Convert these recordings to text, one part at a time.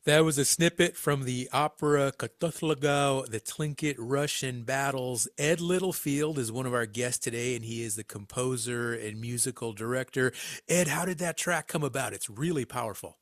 That was a snippet from the opera Katothlegau, the Tlingit Russian Battles. Ed Littlefield is one of our guests today, and he is the composer and musical director. Ed, how did that track come about? It's really powerful.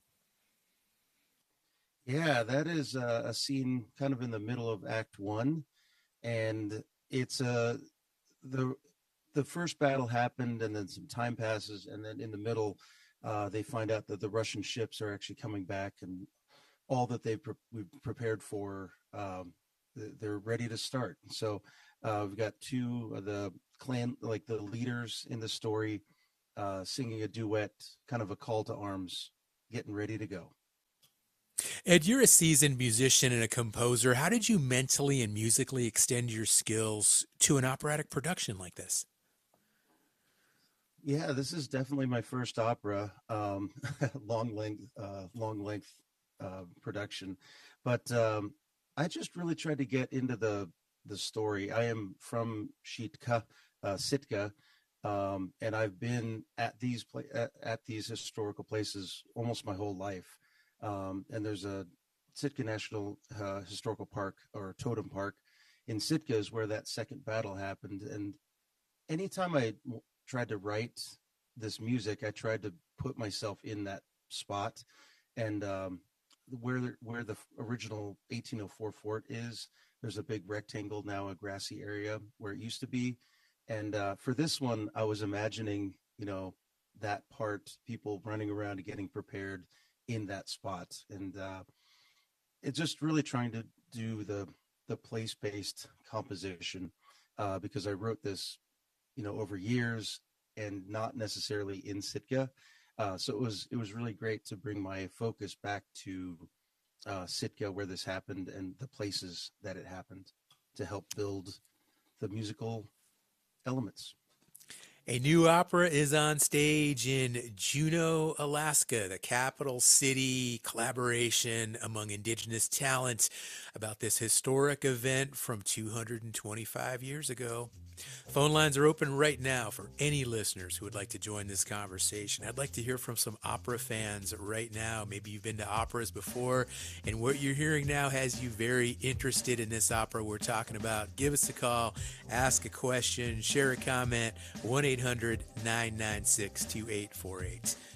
Yeah, that is a scene kind of in the middle of Act One, and it's the the first battle happened, and then some time passes, and then in the middle, they find out that the Russian ships are actually coming back, and all that we've prepared for, they're ready to start. So we've got two of the clan, like the leaders in the story, singing a duet, kind of a call to arms, getting ready to go. Ed, you're a seasoned musician and a composer. How did you mentally and musically extend your skills to an operatic production like this? Yeah, this is definitely my first opera, long length production, but I just really tried to get into the story. I am from Sitka, and I've been at at these historical places almost my whole life. And there's a Sitka National Historical Park or Totem Park in Sitka is where that second battle happened, and anytime tried to write this music, I tried to put myself in that spot. And where the original 1804 fort is, there's a big rectangle now, a grassy area where it used to be. And for this one, I was imagining, that part, people running around and getting prepared in that spot. And it's just really trying to do the place based composition because I wrote this over years and not necessarily in Sitka. So it was really great to bring my focus back to Sitka where this happened and the places that it happened to help build the musical elements. A new opera is on stage in Juneau, Alaska, the capital city collaboration among indigenous talent about this historic event from 225 years ago. Phone lines are open right now for any listeners who would like to join this conversation. I'd like to hear from some opera fans right now. Maybe you've been to operas before, and what you're hearing now has you very interested in this opera we're talking about. Give us a call, ask a question, share a comment, 1 800 996 2848.